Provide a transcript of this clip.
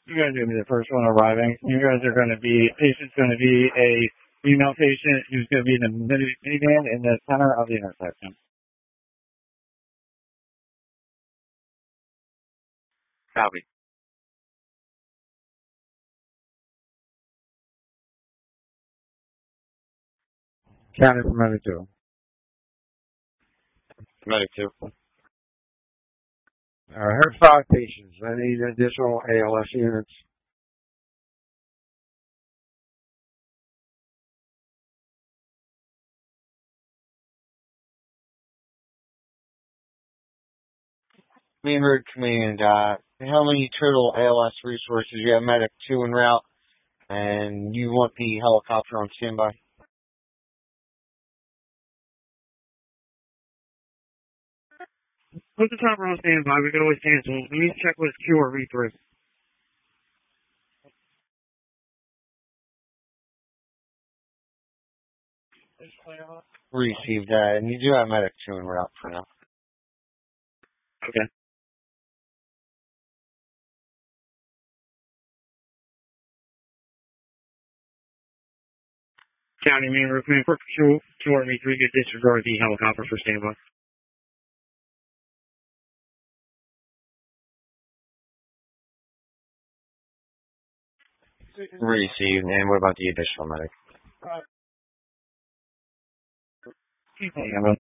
You guys are going to be the first one arriving. You guys are going to be, patient's going to be a female patient who's going to be in the minivan in the center of the intersection. Copy. County for medic 2. Medic 2. I heard 5 patients. I need additional ALS units. Main Road Command, how many total ALS resources? You have Medic 2 en route, and you want the helicopter on standby? Put the chopper on standby. We can always cancel. We need to check with Q or V3. Receive that, and you do have Medic 2 en route for now. Okay. County Main Road Command for Q or V3 get disregard the helicopter for standby. Received, and what about the additional Medic? Yeah,